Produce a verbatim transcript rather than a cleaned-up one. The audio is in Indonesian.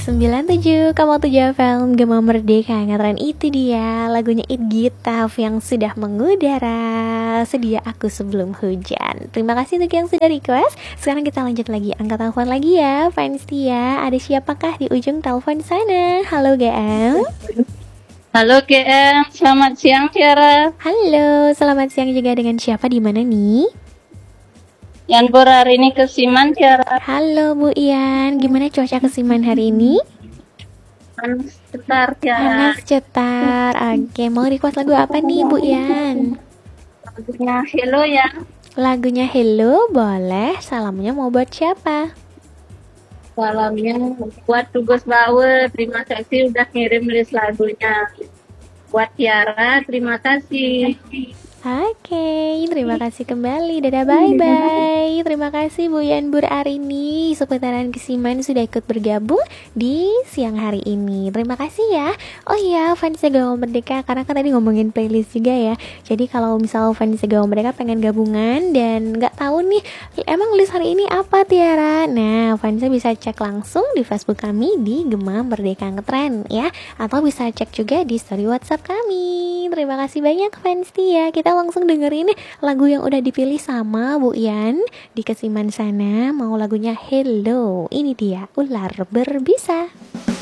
sembilan puluh tujuh koma tujuh F M Gema Merdeka Ngetren. Itu dia lagunya It Gitaf yang sudah mengudara. Sedia aku sebelum hujan. Terima kasih untuk yang sudah request. Sekarang kita lanjut lagi, angkat telepon lagi ya fans Tia. Ada siapakah di ujung telepon sana? Halo G M. Halo G M, selamat siang Tiara. Halo, selamat siang juga. Dengan siapa, di mana nih? Yan Pur hari ini ke Siman Tiara. Halo Bu Ian, gimana cuaca ke Siman hari ini? Panas cetar Tiara. Panas cetar. Oke, mau request lagu apa nih Bu Ian? Lagunya Hello ya. Lagunya Hello, boleh. Salamnya mau buat siapa? Salamnya buat Tugas Bauer. Terima kasih udah ngirim list lagunya. Buat Tiara, terima kasih. Oke, terima kasih kembali. Dadah, bye-bye. Terima kasih Bu Yan Bur Arini, seputaran Kesiman sudah ikut bergabung di siang hari ini. Terima kasih ya. Oh iya, fans Gawang Merdeka, karena kan tadi ngomongin playlist juga ya. Jadi kalau misal fans Gawang Merdeka pengen gabungan dan nggak tahu nih, emang list hari ini apa Tiara? Nah, fansnya bisa cek langsung di Facebook kami di Gema Merdeka Ngetren ya. Atau bisa cek juga di story WhatsApp kami. Terima kasih banyak fans Tia. Kita langsung dengerin lagu yang udah dipilih sama Bu Ian di Kesiman sana. Mau lagunya Hello. Ini dia Ular Berbisa.